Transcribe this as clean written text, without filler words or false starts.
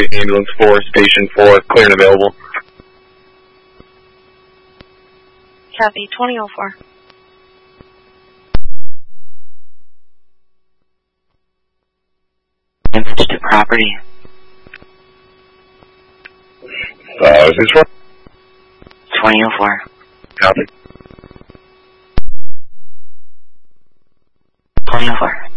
ambulance for station 4, clear and available. Copy, 2004. Damage to property. Is this one? 2004. Copy. 2004.